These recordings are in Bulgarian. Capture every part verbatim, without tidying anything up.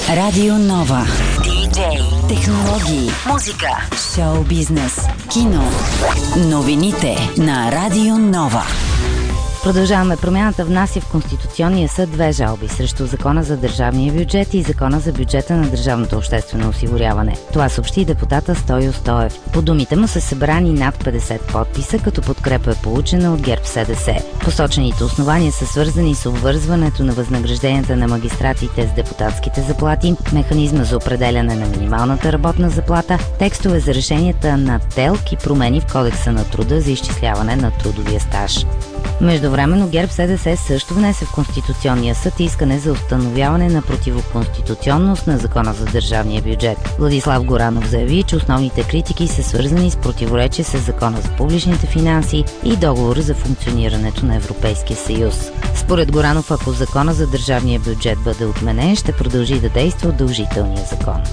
Радио Нова. Диджей, технологии, музика, шоу бизнес, кино. Новините на Радио Нова. Продължаваме. Промяната внася в Конституционния съд две жалби срещу Закона за държавния бюджет и Закона за бюджета на държавното обществено осигуряване. Това съобщи депутата Стою Стоев. По думите му са събрани над петдесет подписа, като подкрепа е получена от ГЕРБ СДС. Посочените основания са свързани с обвързването на възнагражденията на магистратите с депутатските заплати, механизма за определяне на минималната работна заплата, текстове за решенията на ТЕЛК и промени в Кодекса на труда за изчисляване на трудовия стаж. Междувременно ГЕРБ СДС също внесе в Конституционния съд искане за установяване на противоконституционност на Закона за държавния бюджет. Владислав Горанов заяви, че основните критики са свързани с противоречие с Закона за публичните финанси и договора за функционирането на Европейския съюз. Според Горанов, ако Закона за държавния бюджет бъде отменен, ще продължи да действа удължителния закон.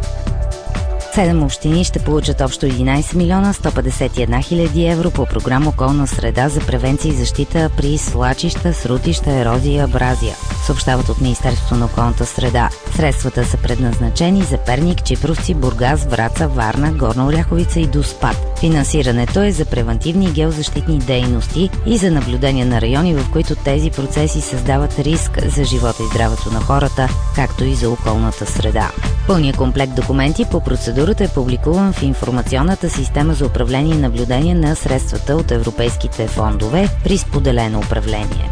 Седем общини ще получат общо единайсет милиона сто петдесет и една хиляди евро по програма Околна среда за превенция и защита при свлачища, срутища, ерозия и абразия, съобщават от Министерството на околната среда. Средствата са предназначени за Перник, Чипровци, Бургас, Враца, Варна, Горна Оряховица и Доспат. Финансирането е за превантивни и геозащитни дейности и за наблюдение на райони, в които тези процеси създават риск за живота и здравето на хората, както и за околната среда. Пълният комплект документи по процедурата е публикуван в информационната система за управление и наблюдение на средствата от европейските фондове при споделено управление.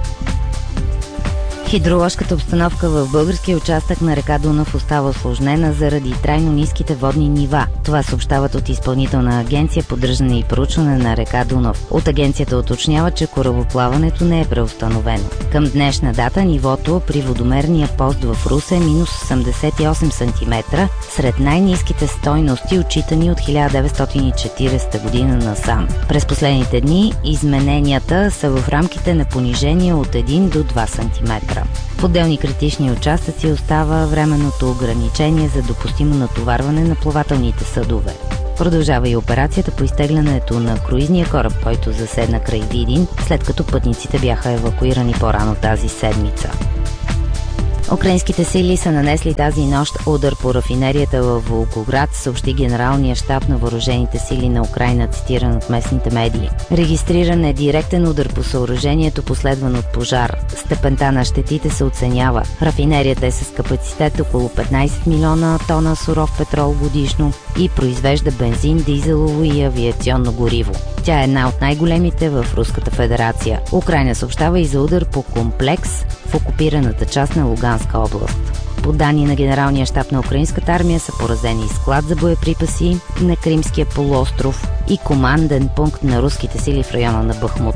Хидроложката обстановка в българския участък на река Дунав остава усложнена заради трайно ниските водни нива. Това съобщават от Изпълнителна агенция поддържане и проучване на река Дунав. От агенцията уточнява, че корабоплаването не е преустановено. Към днешна дата нивото при водомерния пост в Русе е минус осемдесет и осем сантиметра, сред най-ниските стойности, отчитани от хиляда деветстотин и четиридесета година насам. През последните дни измененията са в рамките на понижение от един до два сантиметра. В отделни критични участъци остава временното ограничение за допустимо натоварване на плавателните съдове. Продължава и операцията по изтеглянето на круизния кораб, който заседна край Видин, след като пътниците бяха евакуирани по-рано тази седмица. Украинските сили са нанесли тази нощ удар по рафинерията в Волгоград, съобщи Генералния щаб на въоръжените сили на Украйна, цитиран от местните медии. Регистриран е директен удар по съоръжението, последван от пожар. Степента на щетите се оценява. Рафинерията е с капацитет около петнайсет милиона тона суров петрол годишно и произвежда бензин, дизелово и авиационно гориво. Тя е една от най-големите в Руската федерация. Украйна съобщава и за удар по комплекс в окупираната част на Луганска област. По данни на Генералния щаб на украинската армия са поразени склад за боеприпаси на Кримския полуостров и команден пункт на руските сили в района на Бахмут.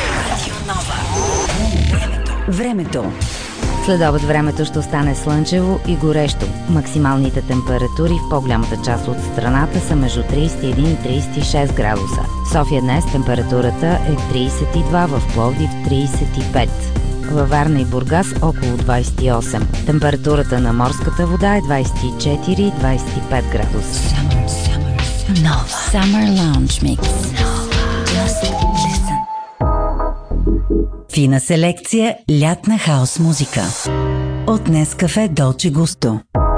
Времето. Следобед времето ще остане слънчево и горещо. Максималните температури в по-голямата част от страната са между трийсет и един и трийсет и шест градуса. В София днес температурата е трийсет и два, в Пловдив трийсет и пет. Във Варна и Бургас около двайсет и осем. Температурата на морската вода е двайсет и четири до двайсет и пет градуса. Summer, summer, summer. Summer Lounge Mix. Just listen. Фина селекция лятна хаус музика. От Нескафе Долче Густо.